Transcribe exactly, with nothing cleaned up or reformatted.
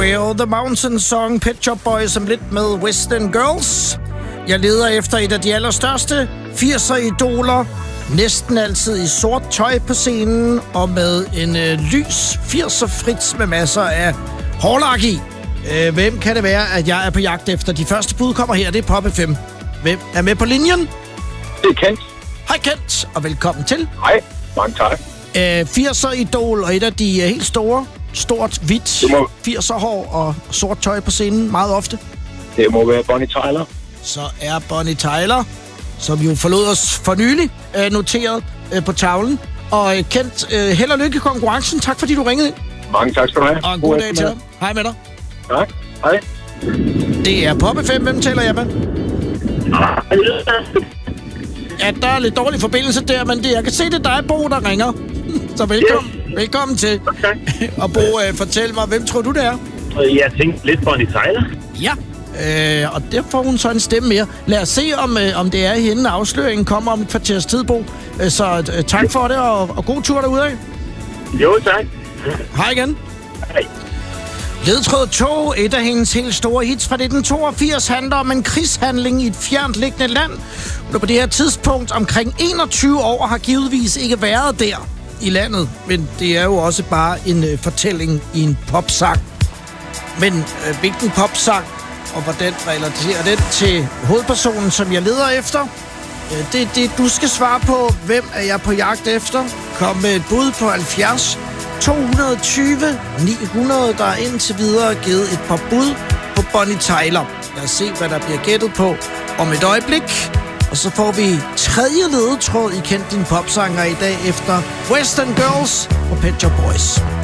Anywhere, The Mountain Song, Pet Shop Boys som lidt med Western Girls. Jeg leder efter et af de allerstørste firser-idoler. Næsten altid i sort tøj på scenen og med en øh, lys firser-frits med masser af hårlak i. Øh, hvem kan det være, at jeg er på jagt efter? De første bud kommer her, det er Pop F M. Hvem er med på linjen? Det er Kent. Hej Kent, og velkommen til. Hej, mange tak. Øh, firser-idol og et af de øh, helt store, stort, hvidt må... firser-hår og sort tøj på scenen meget ofte. Det må være Bonnie Tyler. Så er Bonnie Tyler, som jo forlod os for nylig, øh, noteret øh, på tavlen. Og øh, Kent, øh, held og lykke i konkurrencen. Tak fordi du ringede ind. Mange tak skal du have. Og en god, god dag til dig. Hej med dig. Tak. Hej. Det er Pop F M. Hvem taler jeg med? Ja, der er lidt dårlig forbindelse der, men det, jeg kan se, det er dig, Bo, der ringer. Så velkommen, yes. velkommen til. Okay. Og Bo, øh, fortæl mig, hvem tror du, det er? Jeg tænkte lidt Bonnie Tyler. Ja, øh, og der får hun så en stemme mere. Lad os se, om, øh, om det er hende. Afsløringen kommer om et kvarters tid, Bo. Øh, så øh, tak for det, og, og god tur derude af. Jo, tak. Hej igen. Hej. Ledtråd to, et af hendes helt store hits fra nitten toogfirs, handler om en krigshandling i et fjernt liggende land. Hun er på det her tidspunkt omkring enogtyve år har givetvis ikke været der i landet, men det er jo også bare en øh, fortælling i en popsang. Men øh, hvilken popsang, og hvordan relaterer den til hovedpersonen, som jeg leder efter? Øh, det er det, du skal svare på. Hvem er jeg på jagt efter? Kom med et bud på halvfjerds to tyve ni hundrede, der er indtil videre givet et par bud på Bonnie Tyler. Lad os se, hvad der bliver gættet på om et øjeblik. Og så får vi tredje ledetråd i Kendt Din Popsanger i dag efter Western Girls og Pet Shop Boys.